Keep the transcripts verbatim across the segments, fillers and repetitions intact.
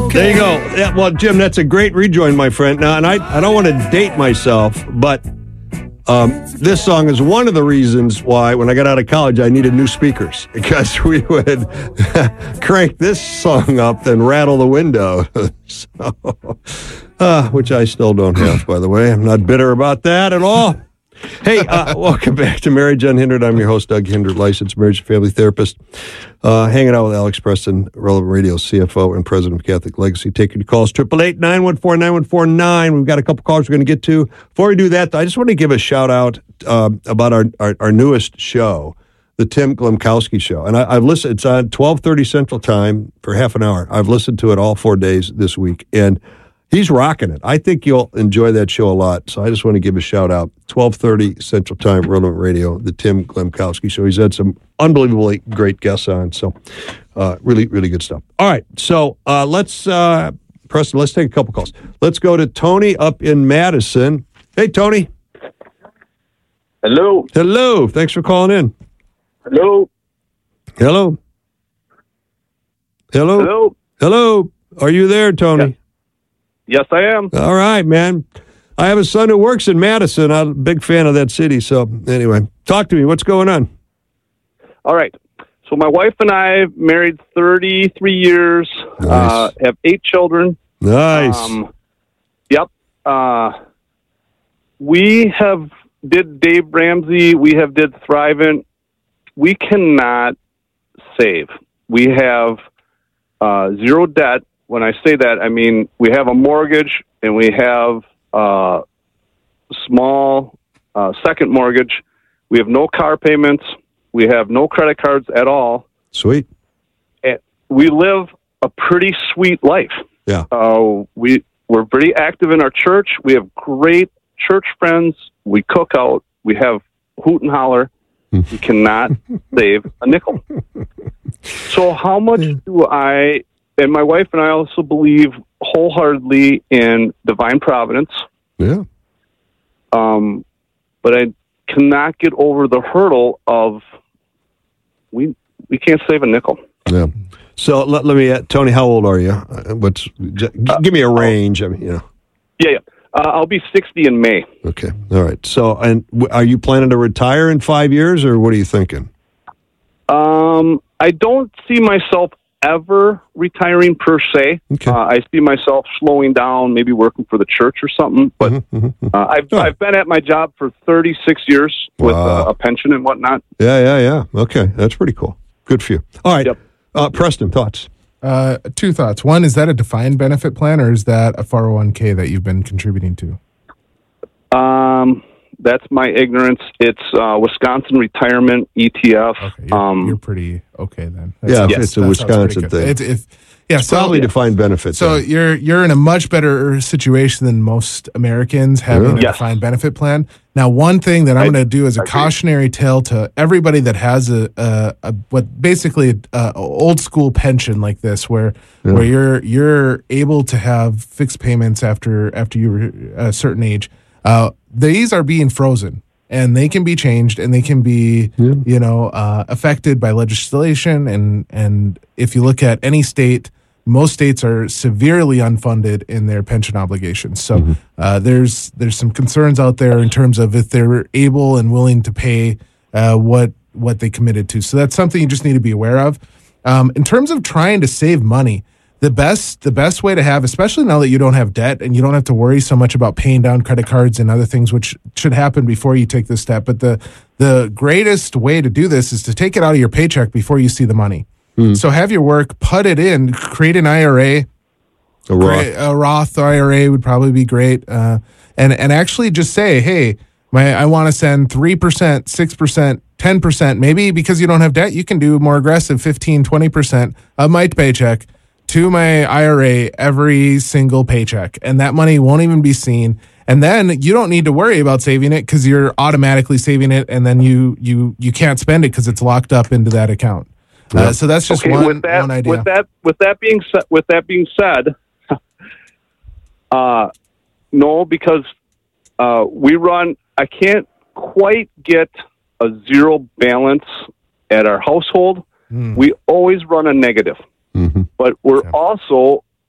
There you go. Yeah, well, Jim, that's a great rejoin, my friend. Now, and I, I don't want to date myself, but um, this song is one of the reasons why, when I got out of college, I needed new speakers, because we would crank this song up and rattle the window. so, uh, which I still don't have, by the way. I'm not bitter about that at all. Hey, uh, welcome back to Marriage Unhindered. I'm your host, Doug Hindert, licensed marriage and family therapist, uh, hanging out with Alex Preston, Relevant Radio C F O and president of Catholic Legacy. Taking your calls, eight eight eight, nine one four, nine one four nine. We've got a couple calls we're going to get to. Before we do that, I just want to give a shout out uh, about our, our, our newest show, the Tim Glemkowski Show. And I, I've listened, it's on twelve thirty Central Time for half an hour. I've listened to it all four days this week, and he's rocking it. I think you'll enjoy that show a lot. So I just want to give a shout out. twelve thirty Central Time, Relevant Radio, the Tim Glemkowski Show. He's had some unbelievably great guests on. So uh, really, really good stuff. All right. So uh, let's, uh, Preston, let's take a couple calls. Let's go to Tony up in Madison. Hey, Tony. Hello. Hello. Thanks for calling in. Hello. Hello. Hello. Hello. Hello. Are you there, Tony? Yeah. Yes, I am. All right, man. I have a son who works in Madison. I'm a big fan of that city. So anyway, talk to me. What's going on? All right. So my wife and I married thirty-three years, Nice. uh, have eight children. Nice. Um, yep. Uh, we have did Dave Ramsey. We have did Thrivent. We cannot save. We have uh, zero debt. When I say that, I mean we have a mortgage and we have a small uh, second mortgage. We have no car payments. We have no credit cards at all. Sweet. And we live a pretty sweet life. Yeah. Uh, we, we're pretty active in our church. We have great church friends. We cook out. We have hoot and holler. We cannot save a nickel. So how much do I... And my wife and I also believe wholeheartedly in divine providence. Yeah. Um, but I cannot get over the hurdle of we we can't save a nickel. Yeah. So let, let me, uh, Tony, how old are you? Uh, What's j- Uh, give me a range. I mean, you know. Yeah, yeah. Uh, I'll be sixty in May. Okay. All right. So, and w- are you planning to retire in five years, or what are you thinking? Um, I don't see myself ever retiring per se. Okay. Uh, I see myself slowing down, maybe working for the church or something. But Mhm, mhm, mhm. uh, I've Oh. I've been at my job for thirty-six years with Wow. uh, a pension and whatnot. Yeah, yeah, yeah. Okay. That's pretty cool. Good for you. All right. Yep. Uh, Preston, thoughts? Uh, two thoughts. One, is that a defined benefit plan, or is that a four oh one k that you've been contributing to? Um, that's my ignorance. It's uh, Wisconsin Retirement E T F. Okay, you're, um, you're pretty okay then. Yeah, sounds- if it's a that sounds pretty Wisconsin good. thing. It's, if, yeah, so, Probably defined benefits. so yeah. you're you're in a much better situation than most Americans having a Yes. defined benefit plan. Now, one thing that I'm I- going to do as a I agree. cautionary tale to everybody that has a, a, a what basically a, a old school pension like this, where Yeah. where you're you're able to have fixed payments after after you're a certain age. Uh, these are being frozen, and they can be changed, and they can be Yeah. you know uh, affected by legislation. And and if you look at any state, most states are severely unfunded in their pension obligations. So Mm-hmm. uh, there's there's some concerns out there in terms of if they're able and willing to pay uh, what what they committed to. So that's something you just need to be aware of. Um, in terms of trying to save money, the best the best way to have, especially now that you don't have debt and you don't have to worry so much about paying down credit cards and other things, which should happen before you take this step. But the the greatest way to do this is to take it out of your paycheck before you see the money. So have your work, put it in, create an I R A. A Roth. Great, a Roth I R A would probably be great, uh, and and actually just say, hey, my I want to send three percent, six percent, ten percent. Maybe because you don't have debt, you can do more aggressive, fifteen, twenty percent of my paycheck to my I R A every single paycheck, and that money won't even be seen. And then you don't need to worry about saving it because you're automatically saving it, and then you you you can't spend it because it's locked up into that account. Uh, so that's just okay, one, with that, one idea. With that, with that being said, with that being said, uh, no, because uh, we run. I can't quite get a zero balance at our household. Hmm. We always run a negative, Mhm. but we're Okay. also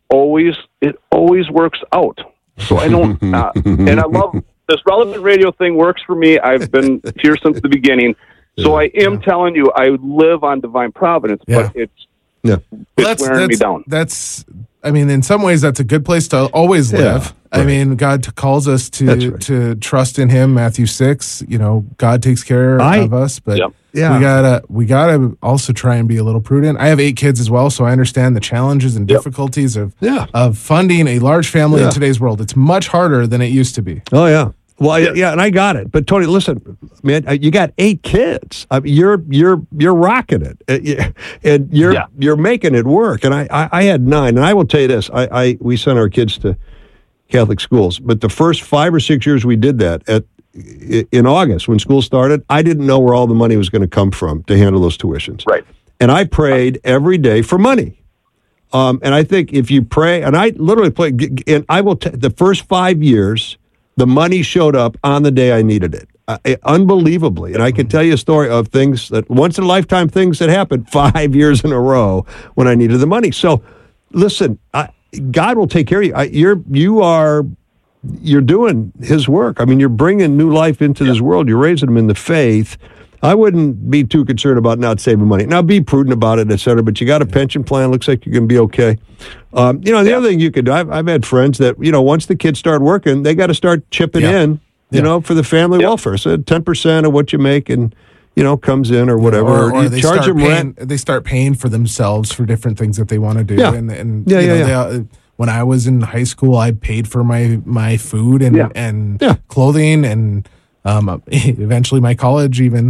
always it always works out. So I don't, uh, and I love this relevant radio thing. Works for me. I've been here since the beginning. So I am yeah. telling you, I live on divine providence, yeah. but it's yeah. it's well, that's, wearing that's, me down. That's, I mean, in some ways, that's a good place to always live. Yeah, right. I mean, God calls us to right. to trust in Him. Matthew six, you know, God takes care I, of us, but yep. yeah. we gotta we gotta also try and be a little prudent. I have eight kids as well, so I understand the challenges and yep. difficulties of yeah. of funding a large family yeah. in today's world. It's much harder than it used to be. Oh yeah. Well, yeah. yeah, and I got it. But Tony, listen, man, you got eight kids. I mean, you're you're you're rocking it, and you're yeah. you're making it work. And I, I, I had nine, and I will tell you this: I, I we sent our kids to Catholic schools, but the first five or six years we did that at in August when school started, I didn't know where all the money was going to come from to handle those tuitions. Right. And I prayed every day for money. Um, and I think if you pray, and I literally played, and I will t- the first five years. The money showed up on the day I needed it, uh, unbelievably. And I can tell you a story of things that once in a lifetime things that happened five years in a row when I needed the money. So, listen, I, God will take care of you. I, you're you are you're doing His work. I mean, you're bringing new life into yeah. this world. You're raising them in the faith. I wouldn't be too concerned about not saving money. Now, be prudent about it, et cetera, but you got a pension plan. Looks like you're going to be okay. Um, you know, the yeah. other thing you could do, I've, I've had friends that, you know, once the kids start working, they got to start chipping yeah. in, you yeah. know, for the family yeah. welfare. So ten percent of what you make and, you know, comes in or whatever. Or, or you they, charge start them paying, rent. they start paying for themselves for different things that they want to do. Yeah. And, and yeah, you yeah, know, yeah. They, uh, when I was in high school, I paid for my, my food and, Yeah. and Yeah. clothing and um, eventually my college even.